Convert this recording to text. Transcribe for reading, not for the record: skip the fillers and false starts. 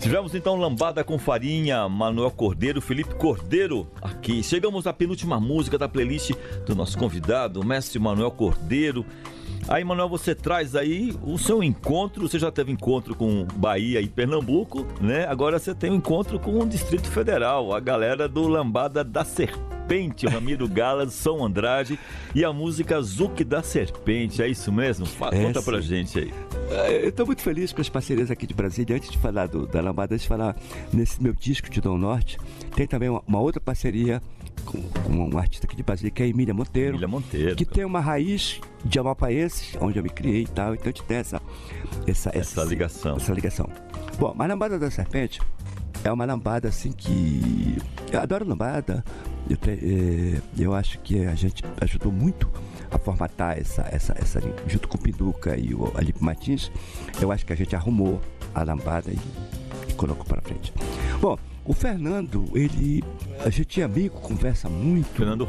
Tivemos então Lambada com Farinha, Manuel Cordeiro, Felipe Cordeiro aqui. Chegamos à penúltima música da playlist do nosso convidado, o mestre Manuel Cordeiro. Aí, Manuel, você traz aí o seu encontro. Você já teve encontro com Bahia e Pernambuco, né? Agora você tem um encontro com o Distrito Federal, a galera do Lambada da Serpente, o Ramiro Galas, São Andrade e a música Zuc da Serpente. É isso mesmo? Conta pra gente aí. Eu estou muito feliz com as parcerias aqui de Brasília. Antes de falar da Lambada, antes de falar nesse meu disco de Dom Norte, tem também uma outra parceria com um artista aqui de Brasília, que é a Emília Monteiro, que tem uma raiz de amapaenses, onde eu me criei e tal. Então a gente tem essa ligação. Bom, mas a Lambada da Serpente é uma lambada assim que... Eu adoro lambada. Eu acho que a gente ajudou muito a formatar essa junto com o Pinduca e o Alipe Martins. Eu acho que a gente arrumou a lambada e colocou para frente. Bom, o Fernando, a gente é amigo, conversa muito. Fernando